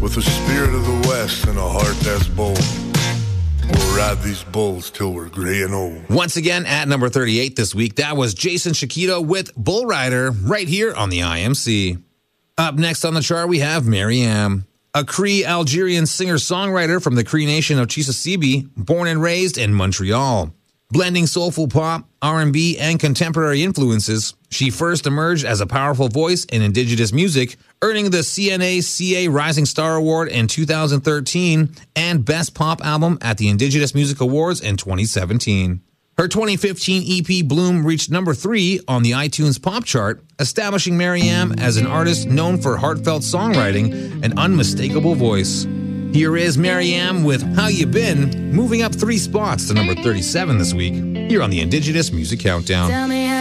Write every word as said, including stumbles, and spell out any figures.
with the spirit of the West and a heart that's bold. We'll ride these bulls till we're gray and old. Once again, at number thirty-eight this week, that was Jason Shakito with Bull Rider, right here on the I M C. Up next on the chart, we have Mariam, a Cree Algerian singer-songwriter from the Cree nation of Chisasibi, born and raised in Montreal. Blending soulful pop, R and B, and contemporary influences, she first emerged as a powerful voice in Indigenous music, earning the C N A C A Rising Star Award in two thousand thirteen and Best Pop Album at the Indigenous Music Awards in twenty seventeen. Her twenty fifteen E P Bloom reached number three on the iTunes Pop Chart, establishing Mariam as an artist known for heartfelt songwriting and unmistakable voice. Here is Mariam with How You Been, moving up three spots to number thirty-seven this week, here on the Indigenous Music Countdown. Tell me how